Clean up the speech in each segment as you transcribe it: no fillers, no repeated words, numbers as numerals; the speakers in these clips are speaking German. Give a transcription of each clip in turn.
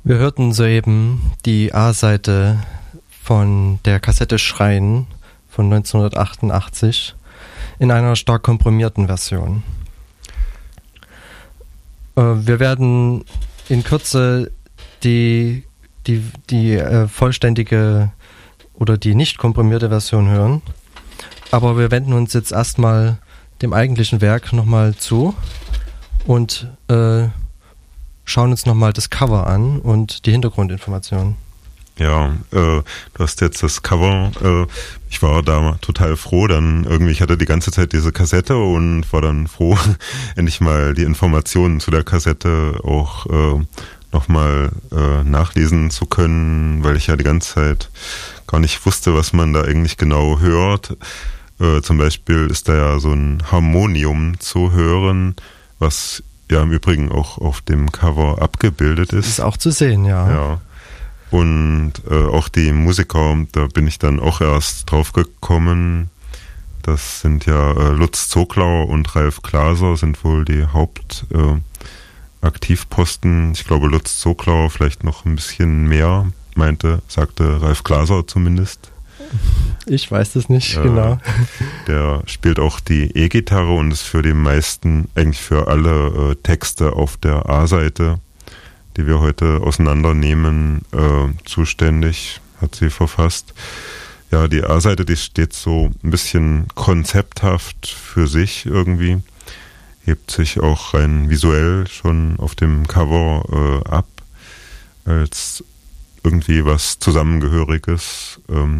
Wir hörten soeben die A-Seite von der Kassette Schreien von 1988 in einer stark komprimierten Version. Wir werden in Kürze die vollständige oder die nicht komprimierte Version hören, aber wir wenden uns jetzt erstmal dem eigentlichen Werk nochmal zu und schauen uns nochmal das Cover an und die Hintergrundinformationen. Ja, du hast jetzt das Cover, ich war da total froh, ich hatte die ganze Zeit diese Kassette und war dann froh, endlich mal die Informationen zu der Kassette auch nochmal nachlesen zu können, weil ich ja die ganze Zeit gar nicht wusste, was man da eigentlich genau hört. Zum Beispiel ist da ja so ein Harmonium zu hören, was ja im Übrigen auch auf dem Cover abgebildet ist. Ist auch zu sehen, ja. Ja. Und auch die Musiker, da bin ich dann auch erst drauf gekommen. Das sind ja Lutz Zokler und Ralf Glaser sind wohl die Hauptaktivposten. Ich glaube Lutz Zokler vielleicht noch ein bisschen mehr, sagte Ralf Glaser zumindest. Ich weiß das nicht genau. Der spielt auch die E-Gitarre und ist für die meisten, eigentlich für alle Texte auf der A-Seite, die wir heute auseinandernehmen, zuständig, hat sie verfasst. Ja, die A-Seite, die steht so ein bisschen konzepthaft für sich irgendwie, hebt sich auch rein visuell schon auf dem Cover ab, als irgendwie was Zusammengehöriges.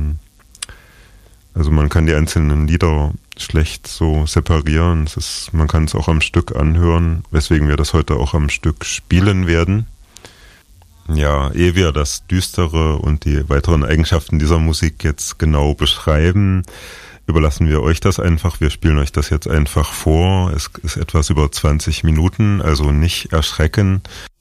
Also man kann die einzelnen Lieder schlecht so separieren. Man kann es auch am Stück anhören, weswegen wir das heute auch am Stück spielen werden. Ja, ehe wir das Düstere und die weiteren Eigenschaften dieser Musik jetzt genau beschreiben, überlassen wir euch das einfach. Wir spielen euch das jetzt einfach vor. Es ist etwas über 20 Minuten, also nicht erschrecken.